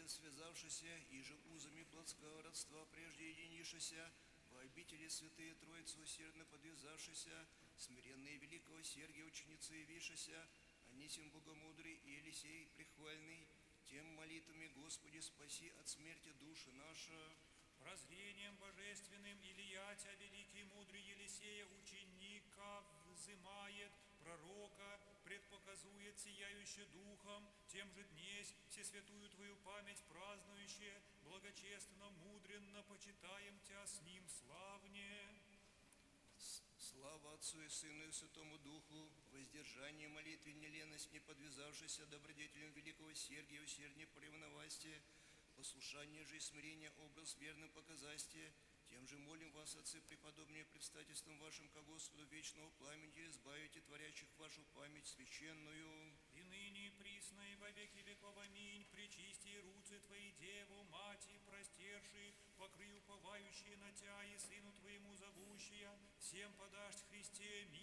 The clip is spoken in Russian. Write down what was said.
связавшися, и же узами плотского родства прежде единившися, во обители святые Троицы усердно подвязавшися, смиренные великого Сергия ученицы явившися, Анисим Богомудрый и Елисей прихвальный, тем молитвами Господи спаси от смерти души наша. Прозрением божественным Илья Тя, великий мудрый Елисея, ученика взымает, пророка предпоказует сияюще духом, тем же днесь всесвятую Твою память празднующие, благочестно, мудренно почитаем Тя с ним славнее. Слава Отцу и Сыну и Святому Духу, воздержание, молитве, не леность, не подвязавшийся добродетелям великого Сергия, усерднее поревновастие, послушание же и смирение, образ верным показастие, тем же молим вас, Отцы, преподобнее предстательством вашим ко Господу вечного пламени, избавите творящих вашу память священную. И ныне и присно, и во веки веков, аминь. Пречисти руцы Твои, Деву, Мати, простерши, покрый уповающие на Тя и Сыну Твоему зовущия, всем подашь Христе мир.